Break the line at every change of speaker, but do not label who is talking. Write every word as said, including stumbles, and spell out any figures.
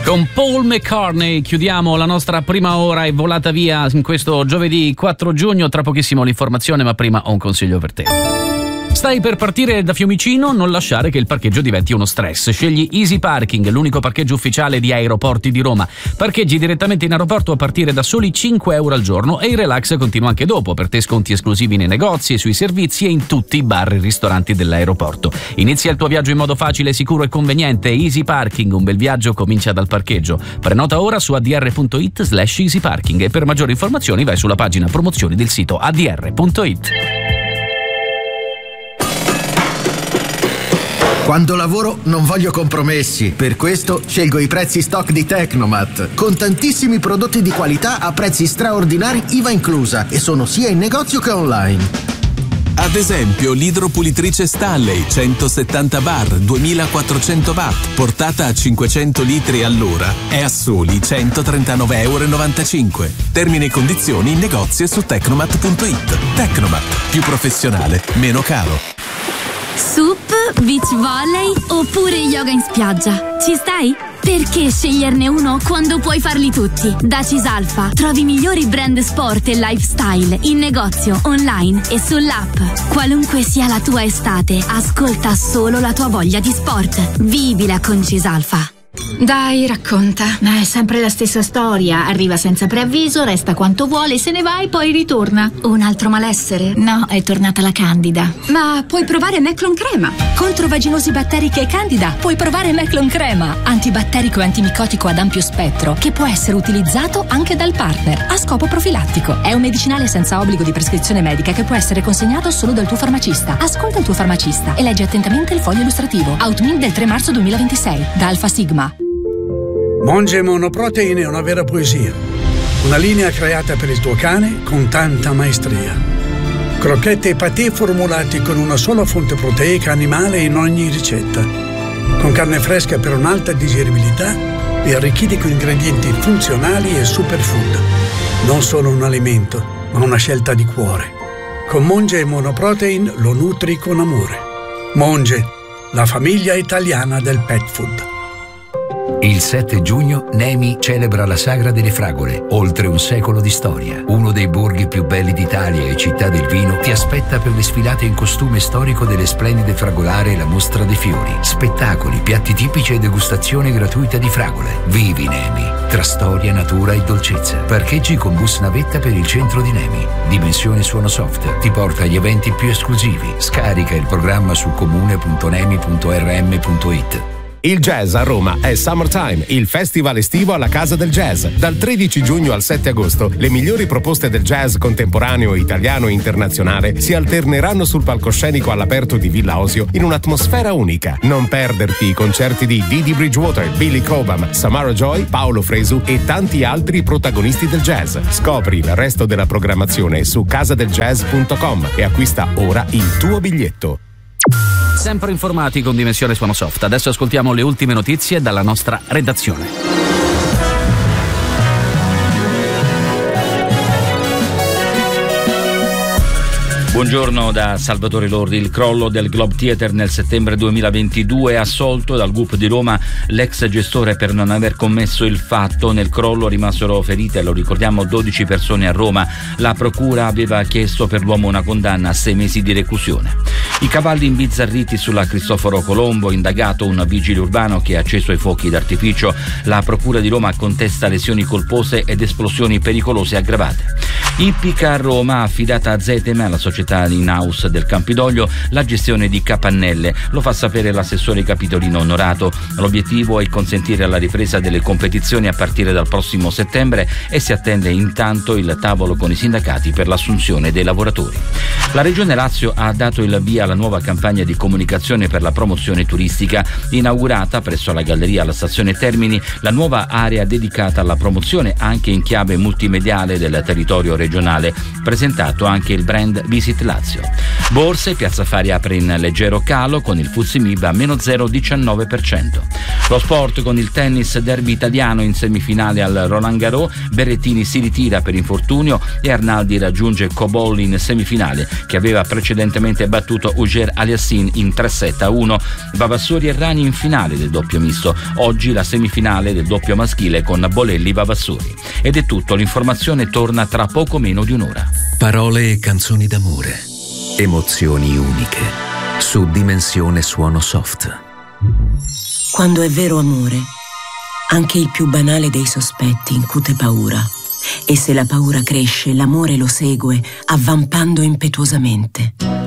Con Paul McCartney chiudiamo la nostra prima ora e volata via in questo giovedì quattro giugno. Tra pochissimo l'informazione, ma prima ho un consiglio per te. Stai per partire da Fiumicino? Non lasciare che il parcheggio diventi uno stress. Scegli Easy Parking, l'unico parcheggio ufficiale di Aeroporti di Roma. Parcheggi direttamente in aeroporto a partire da soli cinque euro al giorno e il relax continua anche dopo. Per te sconti esclusivi nei negozi e sui servizi e in tutti i bar e ristoranti dell'aeroporto. Inizia il tuo viaggio in modo facile, sicuro e conveniente. Easy Parking, un bel viaggio comincia dal parcheggio. Prenota ora su adr.it slash easy parking e per maggiori informazioni vai sulla pagina promozioni del sito adr.it.
Quando lavoro non voglio compromessi, per questo scelgo i prezzi stock di Tecnomat, con tantissimi prodotti di qualità a prezzi straordinari I V A inclusa, e sono sia in negozio che online.
Ad esempio l'idropulitrice Stanley centosettanta bar duemilaquattrocento watt portata a cinquecento litri all'ora è a soli centotrentanove e novantacinque euro. Termini e condizioni in negozio e su tecnomat punto it. Tecnomat, più professionale, meno caro.
Sup, beach volley oppure yoga in spiaggia? Ci stai? Perché sceglierne uno quando puoi farli tutti? Da Cisalfa trovi i migliori brand sport e lifestyle in negozio, online e sull'app. Qualunque sia la tua estate, ascolta solo la tua voglia di sport. Vivila con Cisalfa.
Dai, racconta. Ma è sempre la stessa storia. Arriva senza preavviso, resta quanto vuole, se ne va e poi ritorna.
Un altro malessere?
No, è tornata la Candida.
Ma puoi provare Meclon Crema. Contro vaginosi batteriche e Candida puoi provare Meclon Crema, antibatterico e antimicotico ad ampio spettro, che può essere utilizzato anche dal partner a scopo profilattico. È un medicinale senza obbligo di prescrizione medica che può essere consegnato solo dal tuo farmacista. Ascolta il tuo farmacista e leggi attentamente il foglio illustrativo. Outmin del tre marzo duemilaventisei da Alfa Sigma.
Monge Monoprotein è una vera poesia. Una linea creata per il tuo cane con tanta maestria. Crocchette e patè formulati con una sola fonte proteica animale in ogni ricetta. Con carne fresca per un'alta digeribilità e arricchiti con ingredienti funzionali e superfood. Non solo un alimento, ma una scelta di cuore. Con Monge Monoprotein lo nutri con amore. Monge, la famiglia italiana del pet food.
Il sette giugno Nemi celebra la Sagra delle Fragole, oltre un secolo di storia. Uno dei borghi più belli d'Italia e città del vino ti aspetta per le sfilate in costume storico delle splendide fragolare e la mostra dei fiori. Spettacoli, piatti tipici e degustazione gratuita di fragole. Vivi Nemi, tra storia, natura e dolcezza. Parcheggi con bus navetta per il centro di Nemi. Dimensione Suono Soft ti porta agli eventi più esclusivi. Scarica il programma su comune punto nemi punto r m punto it.
Il jazz a Roma è Summertime, il festival estivo alla Casa del Jazz. Dal tredici giugno al sette agosto, le migliori proposte del jazz contemporaneo, italiano e internazionale si alterneranno sul palcoscenico all'aperto di Villa Osio in un'atmosfera unica. Non perderti i concerti di Didi Bridgewater, Billy Cobham, Samara Joy, Paolo Fresu e tanti altri protagonisti del jazz. Scopri il resto della programmazione su casadeljazz punto com e acquista ora il tuo biglietto.
Sempre informati con Dimensione Suono Soft. Adesso ascoltiamo le ultime notizie dalla nostra redazione.
Buongiorno da Salvatore Lordi. Il crollo del Globe Theatre nel settembre duemilaventidue, assolto dal G U P di Roma l'ex gestore per non aver commesso il fatto. Nel crollo rimasero ferite, lo ricordiamo, dodici persone a Roma. La procura aveva chiesto per l'uomo una condanna a sei mesi di reclusione. I cavalli imbizzarriti sulla Cristoforo Colombo, indagato un vigile urbano che ha acceso i fuochi d'artificio. La procura di Roma contesta lesioni colpose ed esplosioni pericolose aggravate. Ippica Roma, affidata a Zeteme, alla società in-house del Campidoglio, la gestione di Capannelle. Lo fa sapere l'assessore capitolino Onorato. L'obiettivo è consentire la ripresa delle competizioni a partire dal prossimo settembre e si attende intanto il tavolo con i sindacati per l'assunzione dei lavoratori. La Regione Lazio ha dato il via alla nuova campagna di comunicazione per la promozione turistica. Inaugurata presso la Galleria alla Stazione Termini la nuova area dedicata alla promozione anche in chiave multimediale del territorio regionale regionale. Presentato anche il brand Visit Lazio. Borse, Piazza Affari apre in leggero calo con il F T S E M I B a meno zero virgola diciannove per cento. Lo sport con il tennis, derby italiano in semifinale al Roland Garros, Berrettini si ritira per infortunio e Arnaldi raggiunge Cobol in semifinale, che aveva precedentemente battuto Auger Aliassime in tre sette a uno. Vavassori e Rani in finale del doppio misto. Oggi la semifinale del doppio maschile con Bolelli Vavassori. Ed è tutto, l'informazione torna tra poco meno di un'ora.
Parole e canzoni d'amore, emozioni uniche, su Dimensione Suono Soft.
Quando è vero amore, anche il più banale dei sospetti incute paura. E se la paura cresce, l'amore lo segue, avvampando impetuosamente.